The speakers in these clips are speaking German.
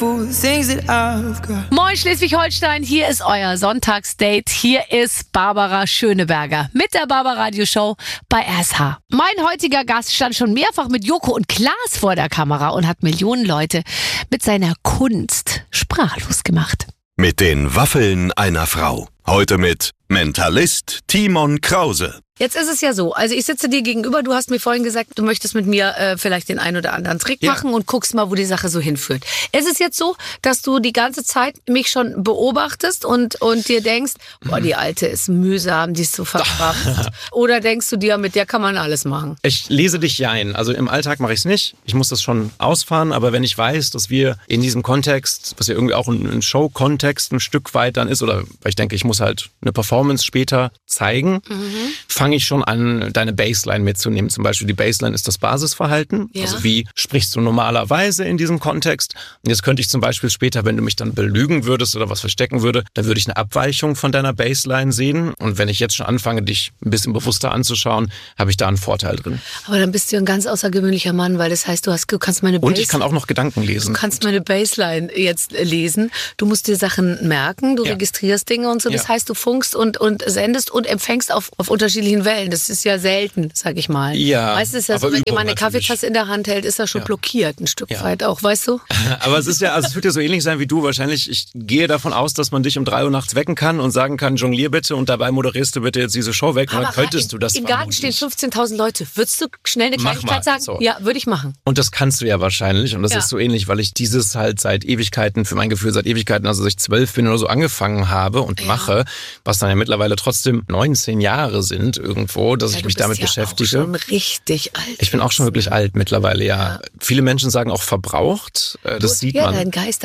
Moin Schleswig-Holstein, hier ist euer Sonntagsdate. Hier ist Barbara Schöneberger mit der Barbara Radio Show bei RSH. Mein heutiger Gast stand schon mehrfach mit Joko und Klaas vor der Kamera und hat Millionen Leute mit seiner Kunst sprachlos gemacht. Mit den Waffeln einer Frau. Heute mit Mentalist Timon Krause. Jetzt ist es ja so, also ich sitze dir gegenüber, du hast mir vorhin gesagt, du möchtest mit mir vielleicht den einen oder anderen Trick machen und guckst mal, wo die Sache so hinführt. Es ist jetzt so, dass du die ganze Zeit mich schon beobachtest und dir denkst, boah, die Alte ist mühsam, die ist so verkrampft. Oder denkst du dir, mit der kann man alles machen? Ich lese dich ja ein. Also im Alltag mache ich es nicht. Ich muss das schon ausfahren. Aber wenn ich weiß, dass wir in diesem Kontext, was ja irgendwie auch ein Show-Kontext ein Stück weit dann ist, oder weil ich denke, ich muss halt eine Performance später zeigen, fange ich schon an, deine Baseline mitzunehmen. Zum Beispiel die Baseline ist das Basisverhalten. Ja. Also wie sprichst du normalerweise in diesem Kontext? Und jetzt könnte ich zum Beispiel später, wenn du mich dann belügen würdest oder was verstecken würde, dann würde ich eine Abweichung von deiner Baseline sehen. Und wenn ich jetzt schon anfange, dich ein bisschen bewusster anzuschauen, habe ich da einen Vorteil drin. Aber dann bist du ein ganz außergewöhnlicher Mann, weil das heißt, du kannst meine Baseline... Und ich kann auch noch Gedanken lesen. Du kannst meine Baseline jetzt lesen. Du musst dir Sachen merken, du registrierst Dinge und so. Das heißt, du funkst und sendest und empfängst auf unterschiedlichen Wellen. Das ist ja selten, sag ich mal. Ja, weißt du, ist ja so, wenn jemand eine Kaffeetasse in der Hand hält, ist er schon blockiert, ein Stück weit auch, weißt du? Aber es ist ja, also es wird ja so ähnlich sein wie du wahrscheinlich. Ich gehe davon aus, dass man dich um 3 Uhr nachts wecken kann und sagen kann, jonglier bitte und dabei moderierst du bitte jetzt diese Show weg. Und dann könntest du das im Garten stehen 15.000 Leute. Würdest du schnell eine Kleinigkeit sagen? So. Ja, würde ich machen. Und das kannst du ja wahrscheinlich. Und das ist so ähnlich, weil ich dieses halt seit Ewigkeiten, für mein Gefühl seit Ewigkeiten, also seit ich 12 bin oder so angefangen habe und mache, was dann ja mittlerweile trotzdem 19 Jahre sind irgendwo, dass ich mich damit beschäftige. Auch schon richtig alt. Ich bin auch schon wirklich alt mittlerweile, ja. Viele Menschen sagen auch verbraucht. Das sieht man. Dein Geist,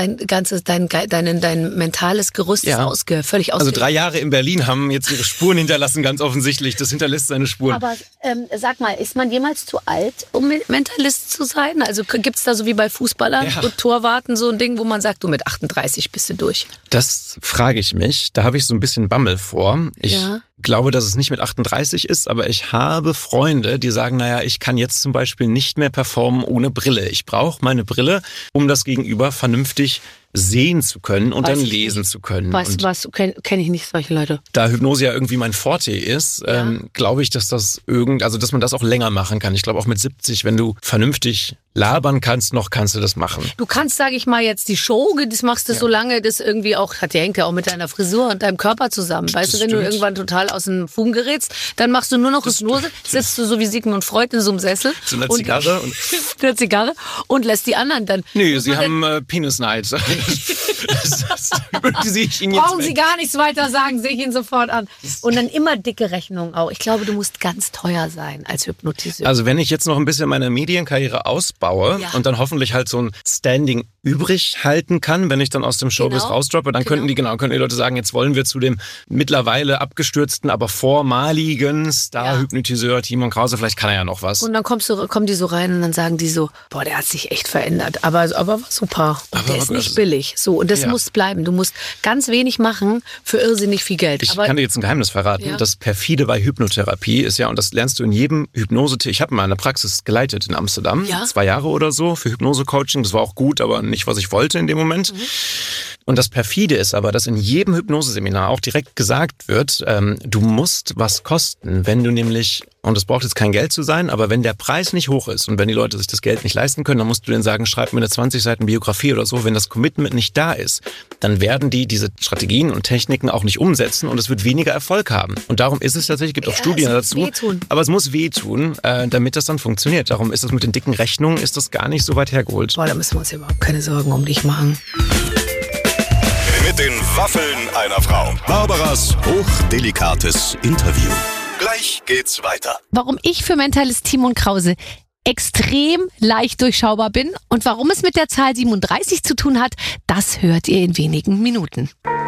dein mentales Gerüst ist völlig ausge... Also 3 Jahre in Berlin haben jetzt ihre Spuren hinterlassen, ganz offensichtlich. Das hinterlässt seine Spuren. Aber sag mal, ist man jemals zu alt, um Mentalist zu sein? Also gibt es da so wie bei Fußballern und Torwarten so ein Ding, wo man sagt, du mit 38 bist du durch? Das frage ich mich. Da habe ich so ein bisschen Bammel vor. Ich glaube, dass es nicht mit 38 ist, aber ich habe Freunde, die sagen, naja, ich kann jetzt zum Beispiel nicht mehr performen ohne Brille. Ich brauche meine Brille, um das Gegenüber vernünftig sehen zu können und dann lesen zu können. Kenne ich nicht solche Leute. Da Hypnose ja irgendwie mein Forte ist, glaube ich, dass dass man das auch länger machen kann. Ich glaube auch mit 70, wenn du vernünftig labern kannst du das machen. Du kannst, sage ich mal, jetzt die Show, das machst du so lange, das irgendwie auch, hängt ja auch mit deiner Frisur und deinem Körper zusammen. Weißt du, wenn du irgendwann total aus dem Fugen gerätst, dann machst du nur noch Hypnose, sitzt du so wie Sigmund Freud in so einem Sessel. Zu einer Zigarre. Eine Zigarre und lässt die anderen dann... Nee, sie haben Penis Night. Brauchen Sie gar nichts weiter sagen, sehe ich Ihnen sofort an. Und dann immer dicke Rechnungen auch. Ich glaube, du musst ganz teuer sein als Hypnotiseur. Also wenn ich jetzt noch ein bisschen meine Medienkarriere ausbaue und dann hoffentlich halt so ein Standing übrig halten kann, wenn ich dann aus dem Showbiz rausdroppe, dann könnten die Leute sagen, jetzt wollen wir zu dem mittlerweile abgestürzten, aber vormaligen Star-Hypnotiseur Timon Krause, vielleicht kann er ja noch was. Und dann kommen die so rein und dann sagen die so, boah, der hat sich echt verändert, aber war super. Und der ist nicht billig. So, und das muss bleiben. Du musst ganz wenig machen für irrsinnig viel Geld. Ich kann dir jetzt ein Geheimnis verraten. Ja. Das Perfide bei Hypnotherapie ist und das lernst du in jedem ich habe mal eine Praxis geleitet in Amsterdam, 2 Jahre oder so für Hypnose-Coaching. Das war auch gut, aber nicht, was ich wollte in dem Moment. Und das Perfide ist aber, dass in jedem Hypnoseseminar auch direkt gesagt wird, du musst was kosten, wenn du nämlich, und das braucht jetzt kein Geld zu sein, aber wenn der Preis nicht hoch ist und wenn die Leute sich das Geld nicht leisten können, dann musst du denen sagen, schreib mir eine 20 Seiten Biografie oder so. Wenn das Commitment nicht da ist, dann werden die diese Strategien und Techniken auch nicht umsetzen und es wird weniger Erfolg haben. Und darum ist es tatsächlich, gibt auch Studien dazu, aber es muss wehtun, damit das dann funktioniert. Darum ist das mit den dicken Rechnungen, ist das gar nicht so weit hergeholt. Boah, da müssen wir uns überhaupt keine Sorgen um dich machen. Mit den Waffeln einer Frau. Barbaras hochdelikates Interview. Gleich geht's weiter. Warum ich für Mentalist Timon Krause extrem leicht durchschaubar bin und warum es mit der Zahl 37 zu tun hat, das hört ihr in wenigen Minuten.